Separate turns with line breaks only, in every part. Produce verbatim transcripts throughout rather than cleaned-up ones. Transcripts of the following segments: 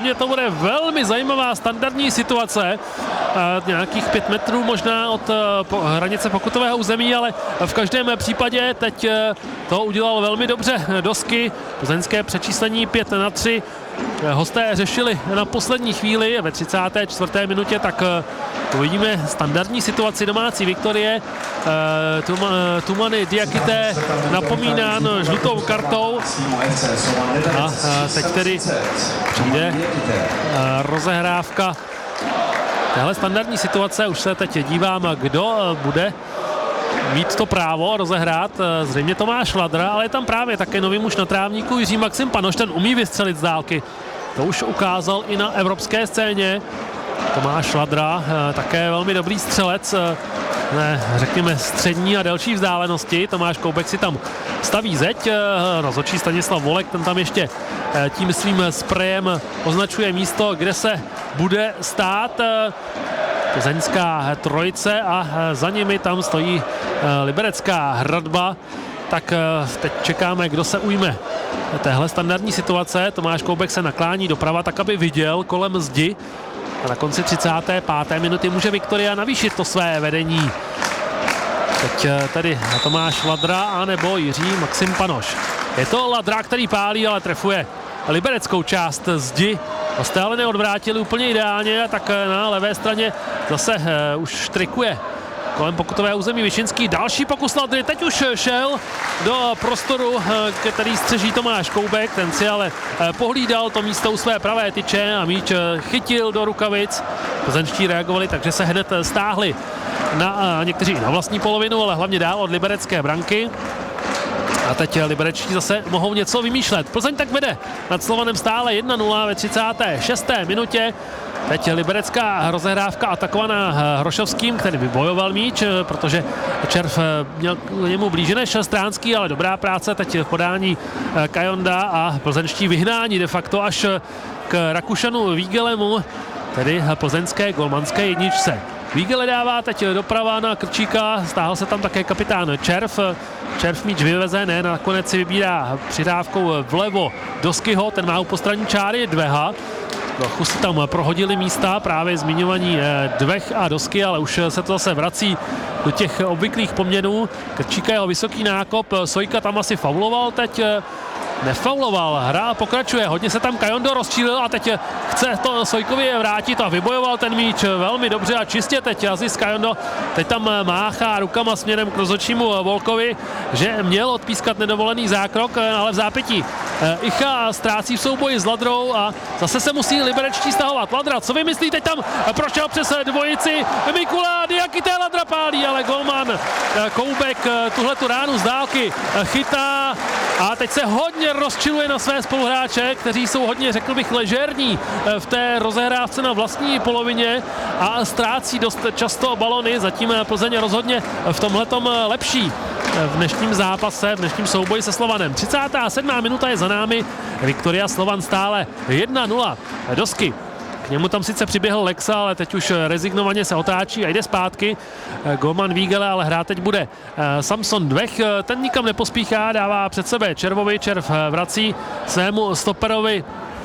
Nepochybně to bude velmi zajímavá standardní situace. Nějakých pět metrů možná od hranice pokutového území, ale v každém případě teď to udělal velmi dobře Dosky. Plzeňské přečíslení pět na tři. Hosté řešili na poslední chvíli ve třicáté čtvrté minutě, tak uvidíme standardní situaci domácí Viktorie. Tumany Diakité napomínán žlutou kartou a teď tedy přijde rozehrávka téhle standardní situace. Už se teď dívám, kdo bude mít to právo rozehrát. Zřejmě Tomáš Ladra, ale je tam právě také nový muž na trávníku Jiří Maxim Panoš, ten umí vystřelit z dálky. To už ukázal i na evropské scéně. Tomáš Ladra, také velmi dobrý střelec, ne, řekněme střední a delší vzdálenosti. Tomáš Koubek si tam staví zeď, rozhodčí Stanislav Volek, ten tam ještě tím svým sprejem označuje místo, kde se bude stát. Plzeňská trojice a za nimi tam stojí liberecká hradba. Tak teď čekáme, kdo se ujme téhle standardní situace. Tomáš Koubek se naklání doprava tak, aby viděl kolem zdi. A na konci třicáté páté minuty může Viktoria navýšit to své vedení. Teď tady Tomáš Ladra anebo Jiří Maxim Panoš. Je to Ladra, který pálí, ale trefuje libereckou část zdi. Hosté ale neodvrátili úplně ideálně, tak na levé straně zase uh, už trikuje kolem pokutového území Vyšinský. Další pokus Ladry, teď už šel do prostoru, uh, který střeží Tomáš Koubek, ten si ale uh, pohlídal to místo u své pravé tyče a míč uh, chytil do rukavic. Plzeňští reagovali, takže se hned stáhli na, uh, někteří na vlastní polovinu, ale hlavně dál od liberecké branky. A teď liberečtí zase mohou něco vymýšlet. Plzeň tak vede nad Slovanem stále jedna nula ve třicáté šesté minutě. Teď liberecká rozehrávka atakovaná Hrošovským, který vybojoval míč, protože Červ měl k němu blíže než Stránský, ale dobrá práce teď v podání Kajonda a plzeňští vyhnání de facto až k Rakušanu Vígelemu, tedy plzeňské golmanské jedničce. Vígele dává teď doprava na Krčíka, stáhl se tam také kapitán Červ. Červ míč vyveze, ne, nakonec si vybírá přidávkou vlevo Doskyho, ten má u postranní čáry Dveha. Trochu si tam prohodili místa, právě zmiňovaní Dvech a Dosky, ale už se to zase vrací do těch obvyklých poměrů. Krčíka jeho vysoký nákop, Sojka tam asi fauloval, teď nefauloval, hra pokračuje, hodně se tam Kajondo rozčílil a teď chce to Sojkovi vrátit a vybojoval ten míč velmi dobře a čistě teď Aziz Kajondo teď tam máchá rukama směrem k rozhodčímu Volkovi, že měl odpískat nedovolený zákrok, ale v zápětí Icha ztrácí v souboji s Ladrou a zase se musí liberečtí stahovat. Ladra, co vymyslí, teď tam prošel přes dvojici Mikula Diakité, Ladra pálí, ale golman Koubek tuhletu ránu z dálky chytá a teď se hodně rozčiluje na své spoluhráče, kteří jsou hodně, řekl bych, ležérní v té rozehrávce na vlastní polovině a ztrácí dost často balony. Zatím Plzeň rozhodně v tomhletom lepší v dnešním zápase, v dnešním souboji se Slovanem. třicátá sedmá minuta je za námi, Viktoria Slovan stále jedna nula. Dosky. K němu tam sice přiběhl Lexa, ale teď už rezignovaně se otáčí a jde zpátky. Golman Vígele, ale hrát teď bude Samson Dvech. Ten nikam nepospíchá, dává před sebe Červovi. Červ vrací svému stoperovi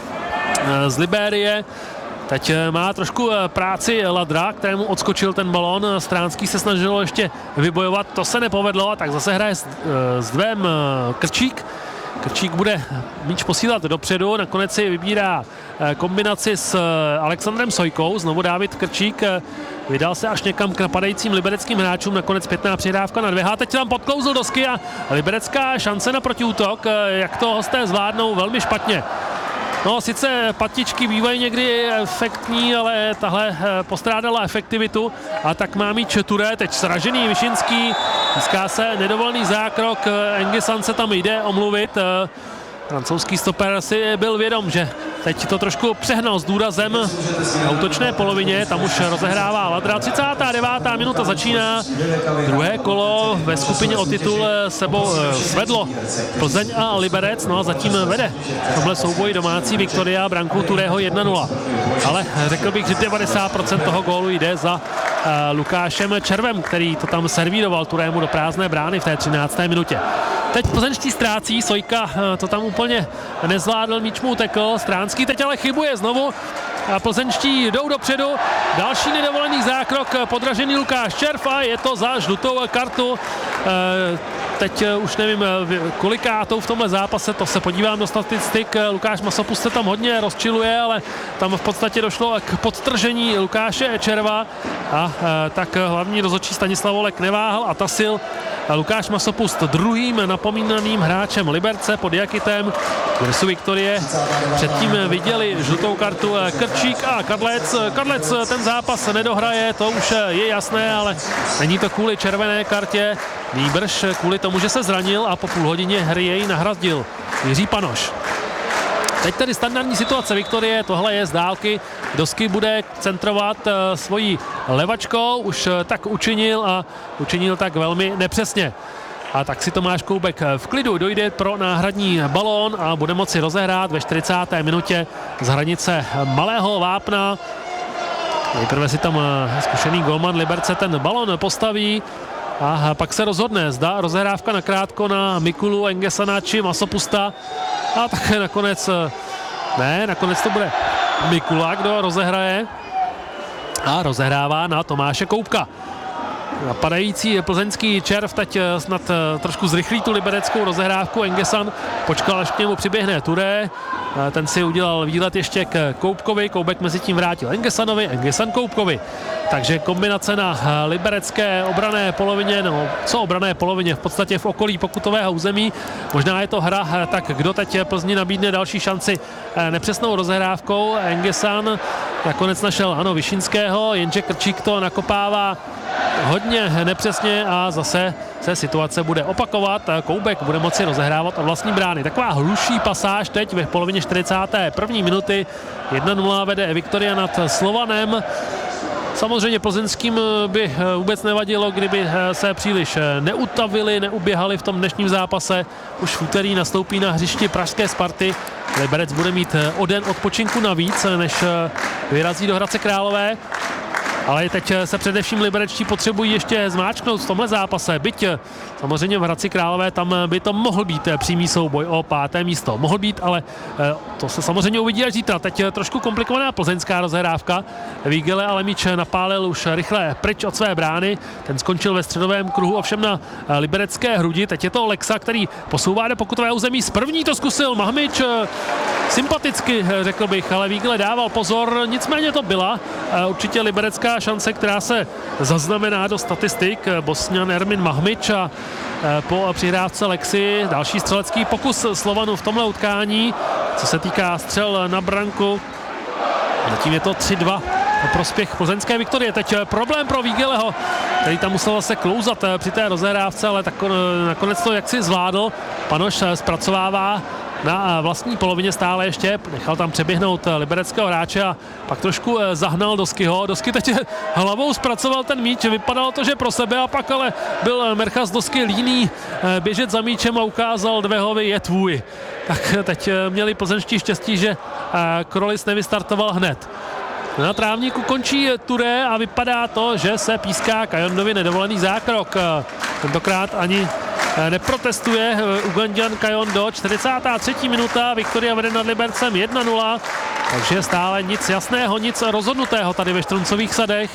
z Libérie. Teď má trošku práci Ladra, kterému odskočil ten balón. Stránský se snažil ještě vybojovat, to se nepovedlo, tak zase hraje s Dvem Krčík. Krčík bude míč posílat dopředu, nakonec si vybírá kombinaci s Alexandrem Sojkou, znovu Dávid Krčík vydal se až někam k napadajícím libereckým hráčům, nakonec pěkná přihrávka na Dveha, teď tam podklouzl Dosky a liberecká šance na protiútok, jak to hosté zvládnou velmi špatně. No, sice patičky bývají někdy efektní, ale tahle postrádala efektivitu a tak má míč Ture, teď sražený Vyšinský, získá se nedovolený zákrok, Engisan se tam jde omluvit. Francouzský stoper si byl vědom, že teď to trošku přehnal s důrazem na útočné polovině, tam už rozehrává Ladra. třicátá devátá minuta začíná, druhé kolo ve skupině o titul sebou svedlo Plzeň a Liberec, no a zatím vede v tomhle souboji domácí Viktoria branku Turého jedna nula. Ale řekl bych, že devadesát procent toho gólu jde za Lukášem Červem, který to tam servíroval Turému do prázdné brány v té třinácté minutě. Teď plzeňští ztrácí, Sojka to tam úplně nezvládl, míč mu utekl, Stránský teď ale chybuje znovu. A plzeňští jdou dopředu, další nedovolený zákrok, podražený Lukáš Červ a je to za žlutou kartu. Teď už nevím kolikátou v tomhle zápase, to se podívám do statistik, Lukáš Masopust se tam hodně rozčiluje, ale tam v podstatě došlo k podtržení Lukáše Červa a tak hlavní rozhodčí Stanislav Volek neváhal a tasil Lukáš Masopust druhým napomínaným hráčem Liberce pod Jakytem. Virsu Viktorie předtím viděli žlutou kartu Krčík a Kadlec. Kadlec ten zápas nedohraje, to už je jasné, ale není to kvůli červené kartě, nýbrž kvůli tomu, že se zranil a po půl hodině hry jej nahradil Jiří Panoš. Teď tedy standardní situace Viktorie, tohle je z dálky, Dosky bude centrovat svojí levačkou, už tak učinil a učinil tak velmi nepřesně. A tak si Tomáš Koubek v klidu dojde pro náhradní balón a bude moci rozehrát ve čtyřicáté minutě z hranice Malého Vápna. Nejprve si tam zkušený golman Liberce ten balón postaví a pak se rozhodne, zda rozehrávka nakrátko na Mikulu, Engesana či Masopusta. A tak nakonec, ne, nakonec to bude Mikula, kdo rozehraje a rozehrává na Tomáše Koubka. Napadající plzeňský Červ teď snad trošku zrychlí tu libereckou rozehrávku. Engesan počkal, až k němu přiběhne Turé. Ten si udělal výlet ještě k Koubkovi. Koubek mezi tím vrátil Engesanovi, Engesan Koubkovi. Takže kombinace na liberecké obrané polovině, no co obrané polovině, v podstatě v okolí pokutového území. Možná je to hra, tak kdo teď Plzni nabídne další šanci nepřesnou rozehrávkou. Engesan nakonec našel ano Vyšinského, jenže Krčík to nakopává hodně nepřesně a zase se situace bude opakovat. Koubek bude moci rozehrávat od vlastní brány. Taková hluší pasáž teď ve polovině čtyřicáté první minuty. jedna nula vede Viktoria nad Slovanem. Samozřejmě plzeňským by vůbec nevadilo, kdyby se příliš neutavili, neuběhali v tom dnešním zápase. Už v úterý nastoupí na hřišti pražské Sparty. Liberec bude mít o den odpočinku navíc, než vyrazí do Hradce Králové. Ale teď se především liberečtí potřebují ještě zmáčknout v tomhle zápase. Byť samozřejmě v Hradci Králové tam by to mohl být přímý souboj o páté místo. Mohl být, ale to se samozřejmě uvidí až zítra. Teď trošku komplikovaná plzeňská rozhrávka. Vígele ale míč napálil už rychle pryč od své brány. Ten skončil ve středovém kruhu, ovšem na liberecké hrudi. Teď je to Lexa, který posouvá do pokutového území. Z první to zkusil Mahmič. Sympaticky, řekl bych, ale Vígele dával pozor. Nicméně to byla určitě liberecká šance, která se zaznamená do statistik. Bosňan Ermin Mahmič a po přihrávce Lexi další střelecký pokus Slovanu v tomhle utkání. Co se týká střel na branku, zatím je to tři dva na prospěch plzeňské Viktorie. Teď problém pro Vígeleho, který tam musel se klouzat při té rozehrávce, ale tak nakonec to jaksi zvládl. Panoš zpracovává na vlastní polovině stále ještě, nechal tam přeběhnout libereckého hráče a pak trošku zahnal Doskyho. Dosky teď hlavou zpracoval ten míč, vypadalo to, že pro sebe, a pak ale byl Merchas Dosky líný běžet za míčem a ukázal Dvehovi, je tvůj. Tak teď měli plzeňští štěstí, že Krolis nevystartoval hned. Na trávníku končí Turé a vypadá to, že se píská Kajondovi nedovolený zákrok. Tentokrát ani neprotestuje Uganďan Kajondo. čtyřicátá třetí minuta, Viktoria vede nad Libercem jedna nula, takže stále nic jasného, nic rozhodnutého tady ve Štruncových sadech.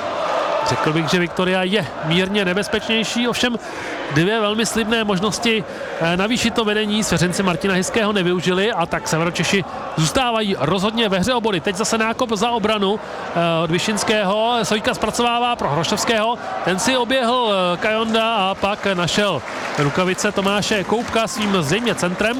Řekl bych, že Viktoria je mírně nebezpečnější, ovšem dvě velmi slibné možnosti navýšit to vedení svěřenci Martina Hyského nevyužili a tak Severočeši zůstávají rozhodně ve hře o body. Teď zase nákop za obranu od Vyšinského, Sojka zpracovává pro Hrošovského, ten si oběhl Kajonda a pak našel rukavice Tomáše Koubka svým zřejmě centrem.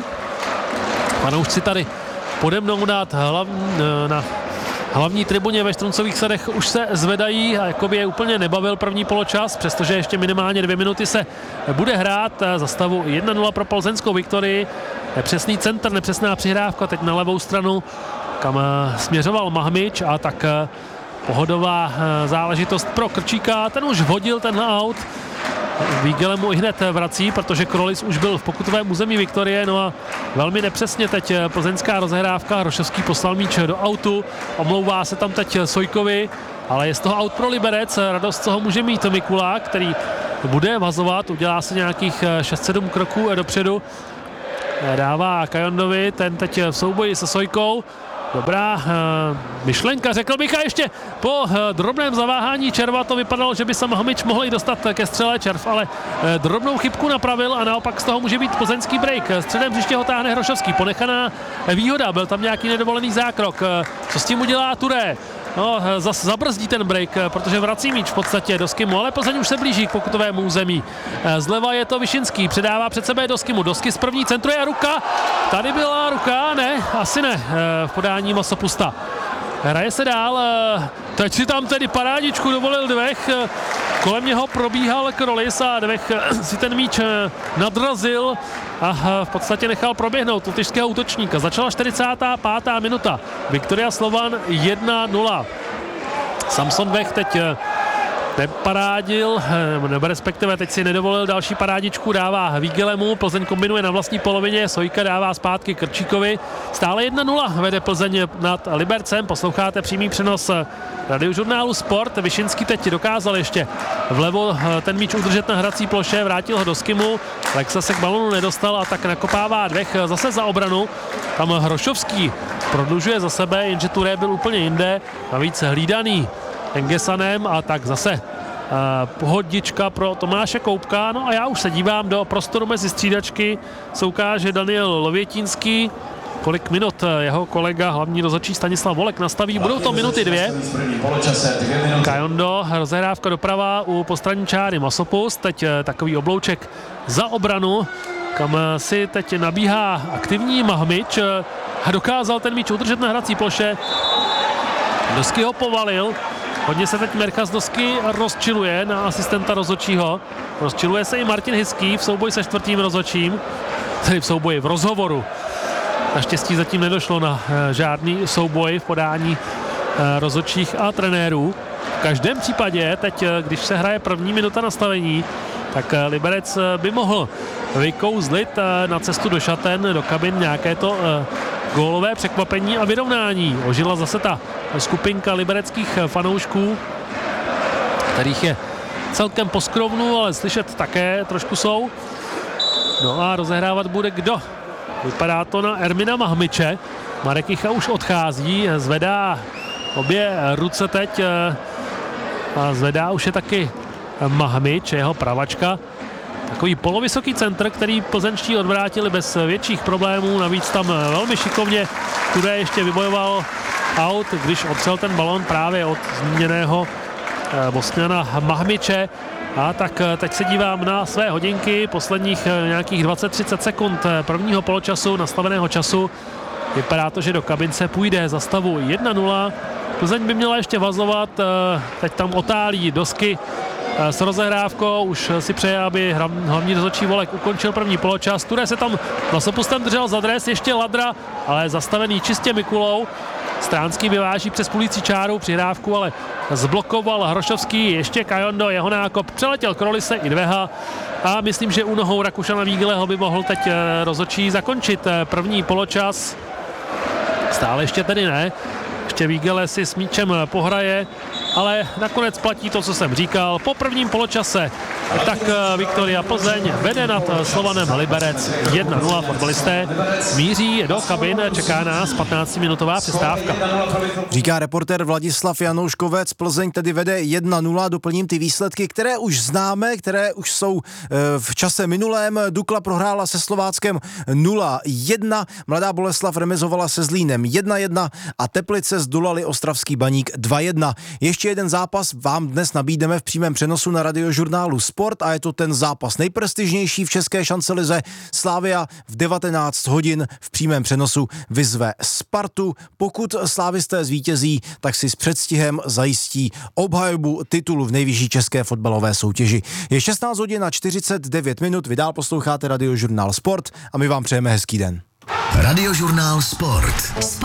Fanoušci tady pode mnou dát hlav, na hlavní tribuně ve Štruncových sadech už se zvedají a jakoby je úplně nebavil první poločas, přestože ještě minimálně dvě minuty se bude hrát za stavu jedna nula pro plzeňskou Viktorii. Nepřesný centr, nepřesná přihrávka teď na levou stranu, kam směřoval Mahmič, a tak pohodová záležitost pro Krčíka, ten už vhodil tenhle aut. Vígele mu i hned vrací, protože Krolis už byl v pokutovém území Viktorie, no a velmi nepřesně teď plzeňská rozehrávka. Hrošovský poslal míč do autu, omlouvá se tam teď Sojkovi, ale je z toho aut pro Liberec. Radost z toho může mít Mikula, který bude vazovat, udělá si nějakých šest sedm kroků dopředu. Dává Kajondovi, ten teď v souboji se Sojkou. Dobrá uh, myšlenka, řekl bych, a ještě po uh, drobném zaváhání Červa to vypadalo, že by se Mahmič mohl i dostat ke střele. Červ ale uh, drobnou chybku napravil a naopak z toho může být plzeňský break. Středem příště ho táhne Hrošovský, ponechaná výhoda, byl tam nějaký nedovolený zákrok. Uh, co s tím udělá Turé? No, zas zabrzdí ten break, protože vrací míč v podstatě do Skimu, ale Plzeň už se blíží k pokutovému území. Zleva je to Vyšinský, předává před sebe do Skimu. Dosky z první centruje a ruka. Tady byla ruka, ne, asi ne, v podání Masopusta. Hraje se dál, teď si tam tedy parádičku dovolil Dvech, kolem něho probíhal Krolis a Dvech si ten míč nadrazil a v podstatě nechal proběhnout lotyšského útočníka. Začala čtyřicátá pátá minuta, Viktoria Slovan jedna nula. Samson Dvech teď neparádil, nebo respektive teď si nedovolil další parádičku, dává Vígelemu, Plzeň kombinuje na vlastní polovině, Sojka dává zpátky Krčíkovi, stále jedna nula vede Plzeň nad Libercem, posloucháte přímý přenos Radiožurnálu Sport. Vyšinský teď dokázal ještě vlevo ten míč udržet na hrací ploše, vrátil ho do Skimu, Lexa se k balonu nedostal a tak nakopává Dvech zase za obranu, tam Hrošovský prodlužuje za sebe, jenže Turé byl úplně jinde, navíc hlídaný Engesanem a tak zase uh, pohodička pro Tomáše Koupka. No a já už se dívám do prostoru mezi střídačky, se ukáže Daniel Lovětínský, kolik minut jeho kolega, hlavní rozhodčí Stanislav Volek nastaví, budou to minuty dvě. Kajondo, rozehrávka doprava u postranní čáry Masopust, teď takový oblouček za obranu, kam si teď nabíhá aktivní Mahmič a dokázal ten míč udržet na hrací ploše. Dosky ho povalil. Hodně se teď Mercha z Dosky rozčiluje na asistenta rozhodčího. Rozčiluje se i Martin Hiský v souboji se čtvrtým rozhodčím, tedy v souboji, v rozhovoru. Naštěstí zatím nedošlo na žádný souboj v podání rozhodčích a trenérů. V každém případě teď, když se hraje první minuta nastavení, tak Liberec by mohl vykouzlit na cestu do šaten, do kabin nějaké to gólové překvapení a vyrovnání. Ožila zase ta skupinka libereckých fanoušků, kterých je celkem poskrovnu, ale slyšet také trošku jsou. No a rozehrávat bude kdo? Vypadá to na Ermina Mahmiče. Marek Jicha už odchází, zvedá obě ruce teď a zvedá už je taky Mahmič, jeho pravačka. Takový polovysoký centr, který plzeňští odvrátili bez větších problémů, navíc tam velmi šikovně Turé ještě vybojoval out, když otřel ten balon právě od zmíněného Bosňana Mahmiče. A tak teď se dívám na své hodinky, posledních nějakých dvacet třicet sekund prvního poločasu, nastaveného času. Vypadá to, že do kabince půjde za stavu jedna nula. Plzeň by měla ještě vazovat, teď tam otálí Dosky s rozehrávkou, už si přeje, aby hlavní rozhodčí Volek ukončil první poločas. Turé se tam Masopustem držel za dres, ještě Ladra, ale zastavený čistě Mikulou. Stránský vyváží přes půlící čáru přihrávku, ale zblokoval Hrošovský, ještě Kajondo, jeho nákop, přeletěl Krolise i Dveha a myslím, že u nohou Rakušana Vígeleho by mohl teď rozhodčí zakončit první poločas. Stále ještě tedy ne, ještě Vígele si s míčem pohraje, ale nakonec platí to, co jsem říkal. Po prvním poločase tak Viktoria Plzeň vede nad Slovanem Liberec jedna nula. Fotbalisté míří do kabin, čeká nás patnáctiminutová přestávka.
Říká reportér Vladislav Janouškovec, Plzeň tedy vede jedna nula, doplním ty výsledky, které už známe, které už jsou v čase minulém. Dukla prohrála se Slováckem nula jedna, Mladá Boleslav remizovala se Zlínem jedna jedna a Teplice zdolali Ostravský Baník dva jedna. Ještě jeden zápas vám dnes nabídneme v přímém přenosu na Radiožurnálu Sport a je to ten zápas nejprestižnější v české šancelize. Slavia v devatenáct hodin v přímém přenosu vyzve Spartu. Pokud slávisté zvítězí, tak si s předstihem zajistí obhajobu titulu v nejvyšší české fotbalové soutěži. Je šestnáct hodin a čtyřicet devět minut, vy dál posloucháte Radiožurnál Sport a my vám přejeme hezký den.
Radiožurnál Sport.